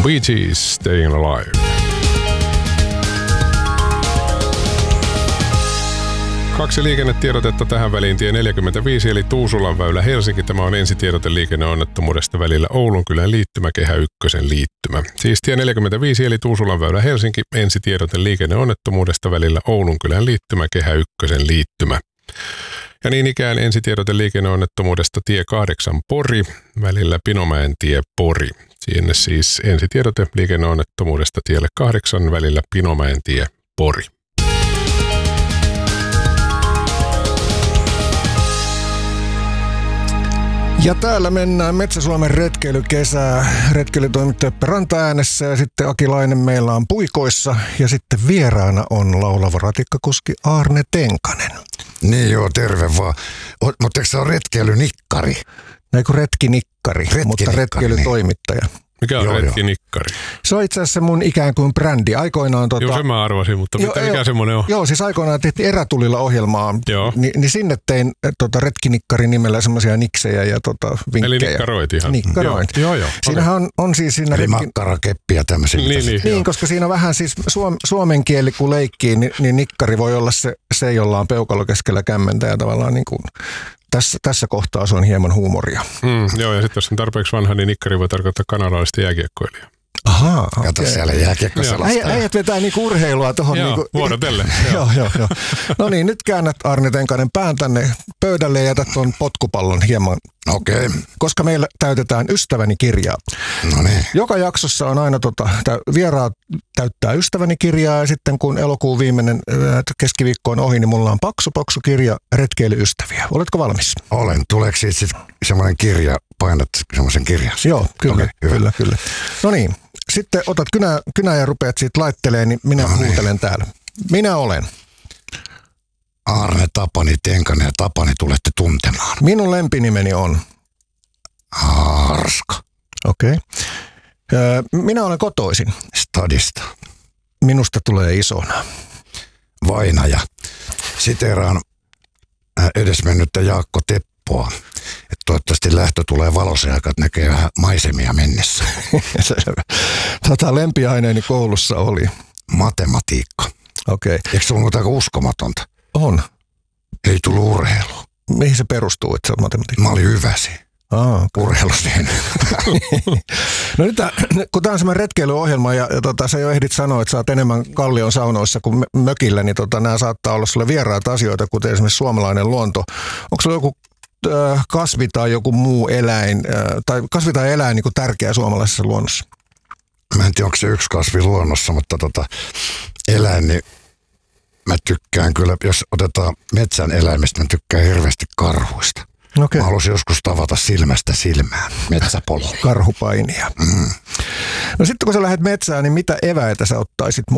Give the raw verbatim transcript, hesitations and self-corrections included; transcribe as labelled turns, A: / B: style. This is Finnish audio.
A: Bee Gees, Staying Alive. Kaksi liikennetiedotetta tähän väliin. Tie neljäkymmentäviisi eli Tuusulan väylä Helsinki. Tämä on ensitiedote liikenneonnettomuudesta välillä Oulunkylän liittymä, Kehä ykkösen liittymä. Siis tie neljäkymmentäviisi eli Tuusulan väylä Helsinki. Ensitiedote liikenneonnettomuudesta välillä Oulunkylän liittymä, Kehä ykkösen liittymä. Ja niin ikään ensitiedote liikenneonnettomuudesta tie kahdeksan Pori välillä Pinomäen tie Pori. Siinä siis ensitiedote liikenneonnettomuudesta tielle kahdeksan välillä Pinomäen tie Pori.
B: Ja täällä mennään Metsä-Suomen retkeilykesää. Retkeilytoimittaja Ranta-äänessä ja sitten Akilainen meillä on puikoissa. Ja sitten vieraana on laulava ratikkakuski Aarne Tenkanen.
C: Niin joo, terve vaan. Mutta eikö se ole retkeilynikkari?
B: Näin kuin retkinikkari,
C: Retkinikkari,
B: mutta retkeilytoimittaja.
A: Niin. Mikä on retkinikkari?
B: Se on itse asiassa mun ikään kuin brändi. Aikoinaan tota...
A: Joo, sen mä arvasin, mutta
B: jo,
A: mitä,
B: jo,
A: mikä semmoinen on?
B: Joo, siis aikoinaan tehtiin Erätulilla ohjelmaa,
A: Ni,
B: niin sinne tein tota, retkinikkari nimellä semmoisia niksejä ja tota, vinkkejä.
A: Eli nikkaroit ihan.
B: Nikkaroit.
A: Joo, joo.
B: Siinähän on, on siis siinä...
C: Eli retkin... makkarakeppiä tämmöisiä.
A: Niin, niin,
B: niin koska siinä vähän siis suom, suomen kieli kun leikkii, niin, niin nikkari voi olla se, se, jolla on peukalo keskellä kämmentä ja tavallaan niin kuin... Tässä, tässä kohtaa se on hieman huumoria.
A: Mm, joo, ja sitten jos on tarpeeksi vanha, niin nikkari voi tarkoittaa kanadalaista jääkiekkoilijaa.
B: Ahaa,
C: kato
B: okay.
C: Siellä jääkiekkosalasta.
B: Äijät vetää niinku urheilua tuohon.
A: Joo,
B: niinku,
A: vuorotelle.
B: joo, joo, joo. No niin, nyt käännät Aarne Tenkanen pään tänne pöydälle ja jätät tuon potkupallon hieman.
C: Okei. Okay.
B: Koska meillä täytetään Ystäväni kirjaa.
C: No niin.
B: Joka jaksossa on aina tota, vieraat täyttää Ystäväni kirjaa ja sitten kun elokuun viimeinen keskiviikko on ohi, niin mulla on paksu paksu kirja Retkeilyystäviä. Oletko valmis?
C: Olen. Tuleeko siitä sitten semmoinen kirja, painat semmoisen kirjan?
B: Joo, kyllä,
C: okay,
B: kyllä, kyllä. No niin. Sitten otat kynää, kynää ja rupeat siitä laitteleen, niin minä no huutelen niin. Täällä. Minä olen
C: Aarne Tapani Tenkanen ja Tapani tulette tuntemaan.
B: Minun lempinimeni on
C: Arska.
B: Okei. Okay. Minä olen kotoisin
C: Stadista.
B: Minusta tulee isona.
C: Vainaja. Siteeraan edesmennyttä Jaakko Teppoa. Että toivottavasti lähtö tulee valossa aika, että näkee vähän maisemia mennessä.
B: Tota lempiaineeni koulussa oli
C: matematiikka.
B: Okei. Okay.
C: Eikö se ollut aika uskomatonta?
B: On.
C: Ei tullut urheilu.
B: Mihin se perustuu, että sä oot matematiikka?
C: Mä olin hyvä siinä.
B: Ah,
C: urheilussa.
B: No nyt, kun tämä on semmoinen retkeilyohjelma ja, ja tota, sä jo ehdit sanoa, että sä oot enemmän Kallion saunoissa kuin mökillä, niin tota, nämä saattaa olla sulle vieraita asioita, kuten esimerkiksi suomalainen luonto. Onko sulla joku äh, kasvi tai joku muu eläin, äh, tai kasvi tai eläin niin kuin tärkeä suomalaisessa luonnossa?
C: Mä en tiedä, onko se yksi kasvi luonnossa, mutta tota, eläin, niin mä tykkään kyllä, jos otetaan metsän eläimistä, mä tykkään hirveästi karhuista. Okay. Mä haluaisin joskus tavata silmästä silmään metsäpololla.
B: Karhupainia.
C: Mm.
B: No sitten kun sä lähdet metsään, niin mitä eväitä sä ottaisit